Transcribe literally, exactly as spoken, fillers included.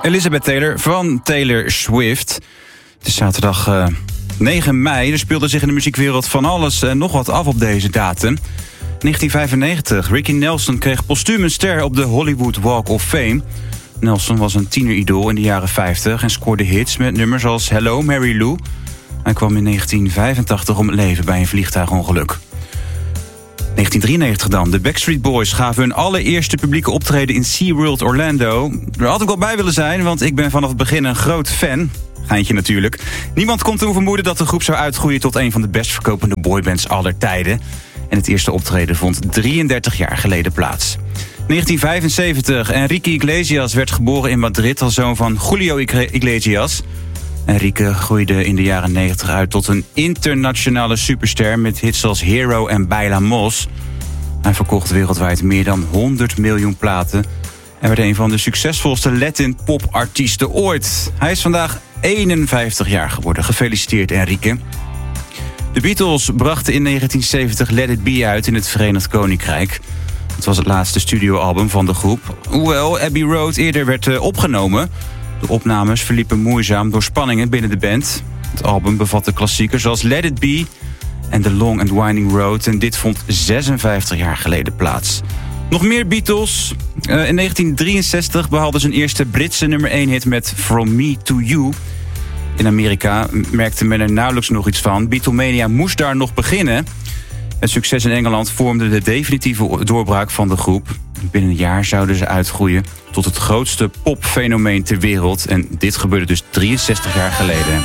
Elizabeth Taylor van Taylor Swift. Het is zaterdag uh, negen mei. Er speelde zich in de muziekwereld van alles en nog wat af op deze datum. negentien vijfennegentig. Ricky Nelson kreeg postuum een ster op de Hollywood Walk of Fame. Nelson was een tieneridool in de jaren vijftig en scoorde hits met nummers als Hello, Mary Lou. Hij kwam in negentien vijfentachtig om het leven bij een vliegtuigongeluk. negentien drieënnegentig dan. De Backstreet Boys gaven hun allereerste publieke optreden in SeaWorld Orlando. Daar had ik wel bij willen zijn, want ik ben vanaf het begin een groot fan. Geintje natuurlijk. Niemand kon toen vermoeden dat de groep zou uitgroeien tot een van de best verkopende boybands aller tijden. En het eerste optreden vond drieëndertig jaar geleden plaats. negentien vijfenzeventig. Enrique Iglesias werd geboren in Madrid als zoon van Julio Iglesias. Enrique groeide in de jaren negentig uit tot een internationale superster met hits als Hero en Bailamos. Hij verkocht wereldwijd meer dan honderd miljoen platen en werd een van de succesvolste Latin-pop-artiesten ooit. Hij is vandaag eenenvijftig jaar geworden. Gefeliciteerd, Enrique. De Beatles brachten in negentien zeventig Let It Be uit in het Verenigd Koninkrijk. Het was het laatste studioalbum van de groep. Hoewel Abbey Road eerder werd opgenomen. De opnames verliepen moeizaam door spanningen binnen de band. Het album bevatte klassiekers zoals Let It Be en The Long and Winding Road. En dit vond zesenvijftig jaar geleden plaats. Nog meer Beatles. Uh, in negentien drieënzestig behaalden ze een eerste Britse nummer één hit met From Me to You. In Amerika merkte men er nauwelijks nog iets van. Beatlemania moest daar nog beginnen. Het succes in Engeland vormde de definitieve doorbraak van de groep. Binnen een jaar zouden ze uitgroeien tot het grootste popfenomeen ter wereld. En dit gebeurde dus drieënzestig jaar geleden.